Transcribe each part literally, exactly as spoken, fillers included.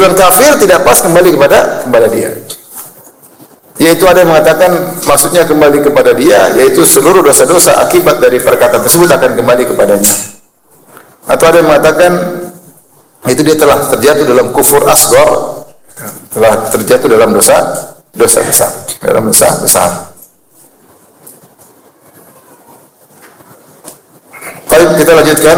bilang kafir tidak pas kembali kepada kepada dia. Yaitu ada yang mengatakan maksudnya kembali kepada dia, yaitu seluruh dosa-dosa akibat dari perkataan tersebut akan kembali kepadanya. Atau ada yang mengatakan itu dia telah terjatuh dalam kufur asghar, telah terjatuh dalam dosa dosa besar, dalam dosa besar. Baik, kita lanjutkan.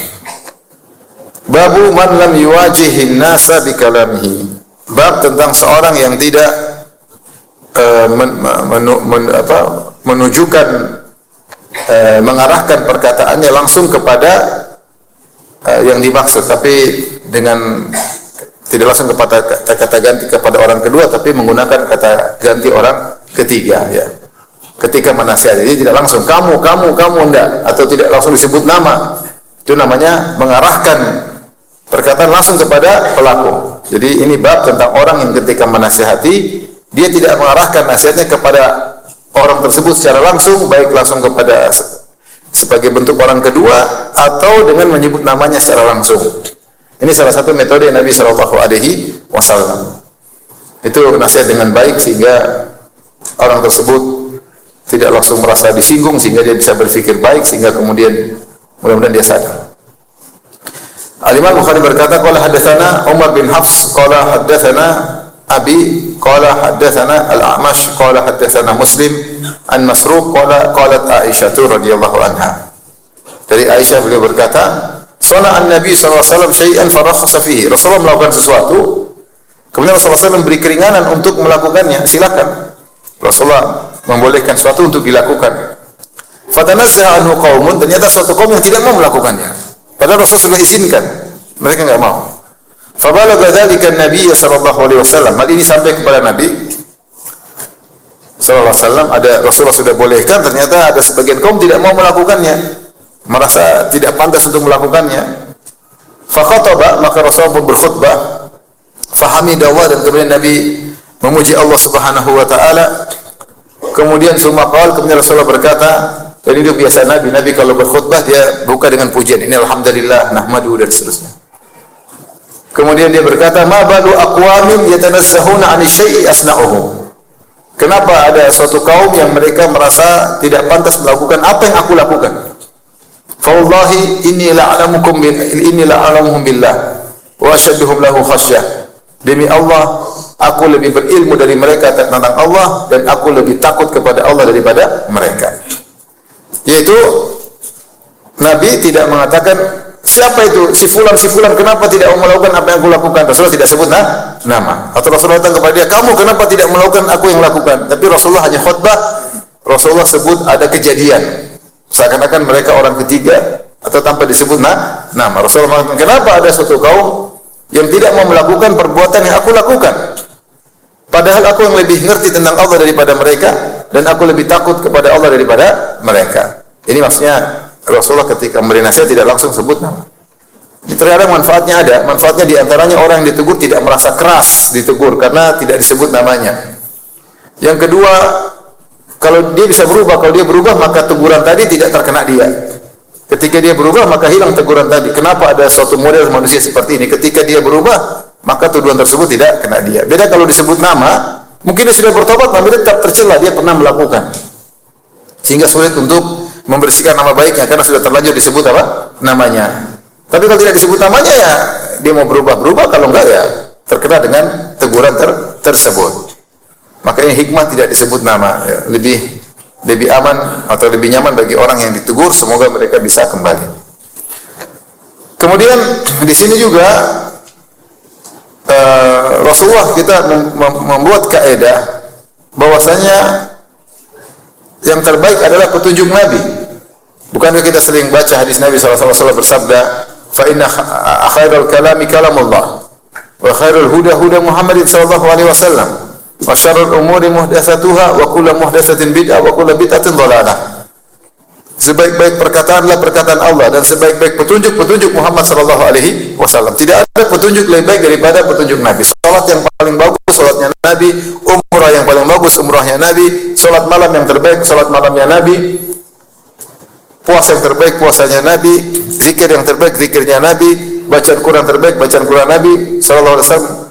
Babu man lam yuwajihin nasa bi kalamihi. Bab tentang seorang yang tidak Uh, men, men, men, apa, menunjukkan uh, mengarahkan perkataannya langsung kepada uh, yang dimaksud, tapi dengan tidak langsung kepada kata ganti kepada orang kedua, tapi menggunakan kata ganti orang ketiga, ya. Ketika menasihati, jadi tidak langsung kamu, kamu, kamu enggak, atau tidak langsung disebut nama. Itu namanya mengarahkan perkataan langsung kepada pelaku. Jadi ini bab tentang orang yang ketika menasihati dia tidak mengarahkan nasihatnya kepada orang tersebut secara langsung, baik langsung kepada sebagai bentuk orang kedua atau dengan menyebut namanya secara langsung. Ini salah satu metode Nabi Shallallahu Alaihi Wasallam. Itu nasihat dengan baik sehingga orang tersebut tidak langsung merasa disinggung, sehingga dia bisa berpikir baik, sehingga kemudian mudah-mudahan dia sadar. Al-Imam Bukhari berkata, qala hadatsana Umar bin Hafs, qala hadatsana Abi, qala haddatsana Al-A'mash, qala haddatsana Muslim an Masruq, qala qalat Aisyah radhiyallahu anha. Dari Aisyah beliau berkata, "Sana an-Nabi sallallahu alaihi wasallam syai'an farakhasa fihi." Rasulullah melakukan sesuatu, kemudian Rasulullah sallallahu alaihi wasallam beri keringanan untuk melakukannya, silakan. Rasulullah membolehkan sesuatu untuk dilakukan. Fatanazzaha anhu qaumun, ternyata suatu kaum yang tidak mau melakukannya. Padahal Rasulullah sudah izinkan, mereka enggak mau. Fabalagha dzalika an-nabiy sallallahu alaihi wasallam. Hal ini sampai kepada Nabi sallallahu alaihi wasallam, ada Rasulullah sudah bolehkan, ternyata ada sebagian kaum tidak mau melakukannya, merasa tidak pantas untuk melakukannya. Fa khataba, maka Rasulullah pun berkhutbah. Fa hamidallah, dan kemudian Nabi memuji Allah Subhanahu wa taala. Kemudian summa qala, kemudian Rasulullah berkata, dan itu biasa Nabi, Nabi kalau berkhutbah dia buka dengan pujian. Ini alhamdulillah, nahmadu dan seterusnya. Kemudian dia berkata, ma balu aqwamin yatanazzahuna 'ani syai'i asna'uhu. Kenapa ada suatu kaum yang mereka merasa tidak pantas melakukan apa yang aku lakukan? Fa wallahi inni la'alamukum bil inni la'alamuhum billah wa ashadduhum lahu khasyah. Demi Allah, aku lebih berilmu dari mereka tentang Allah, dan aku lebih takut kepada Allah daripada mereka. Yaitu Nabi tidak mengatakan siapa itu si fulan si fulan kenapa tidak mau melakukan apa yang aku lakukan. Rasulullah tidak sebut nah, nama. Atau Rasulullah datang kepada dia, kamu kenapa tidak melakukan aku yang lakukan. Tapi Rasulullah hanya khutbah. Rasulullah sebut ada kejadian, seakan-akan mereka orang ketiga, atau tanpa disebut nah, nama. Rasulullah mengatakan, kenapa ada suatu kaum yang tidak mau melakukan perbuatan yang aku lakukan, padahal aku yang lebih ngerti tentang Allah daripada mereka, dan aku lebih takut kepada Allah daripada mereka. Ini maksudnya Rasulullah ketika memberi nasihat tidak langsung sebut nama. Ini terkadang manfaatnya ada. Manfaatnya diantaranya orang yang ditegur tidak merasa keras ditegur karena tidak disebut namanya. Yang kedua, kalau dia bisa berubah, kalau dia berubah maka teguran tadi tidak terkena dia. Ketika dia berubah maka hilang teguran tadi. Kenapa ada suatu model manusia seperti ini? Ketika dia berubah maka tuduhan tersebut tidak kena dia. Beda kalau disebut nama, mungkin dia sudah bertobat tapi tetap tercela dia pernah melakukan, sehingga sulit untuk membersihkan nama baiknya karena sudah terlanjur disebut apa namanya. Tapi kalau tidak disebut namanya ya dia mau berubah-berubah, kalau enggak ya terkena dengan teguran ter tersebut. Makanya hikmah tidak disebut nama, ya, lebih lebih aman atau lebih nyaman bagi orang yang ditegur, semoga mereka bisa kembali. Kemudian di sini juga uh, Rasulullah kita mem mem membuat kaidah bahwasanya yang terbaik adalah petunjuk Nabi. Bukankah kita sering baca hadis Nabi sallallahu alaihi wasallam bersabda, "Fa inna khairal kalami kalamullah, wa khairul huda huda Muhammadin sallallahu alaihi wasallam, wa syarrul umuri muhdatsatuha, wa kullu muhdatsatin bid'ah, wa kullu bid'atin dhalalah." Sebaik-baik perkataan adalah perkataan Allah, dan sebaik-baik petunjuk petunjuk Muhammad sallallahu alaihi wasallam. Tidak ada petunjuk lebih baik daripada petunjuk Nabi. Salat yang paling bagus salatnya Nabi, umrah yang paling bagus umrahnya Nabi, salat malam yang terbaik salat malamnya Nabi, puasa yang terbaik puasanya Nabi, zikir yang terbaik zikirnya Nabi, bacaan Quran terbaik bacaan Quran Nabi sallallahu alaihi wasallam.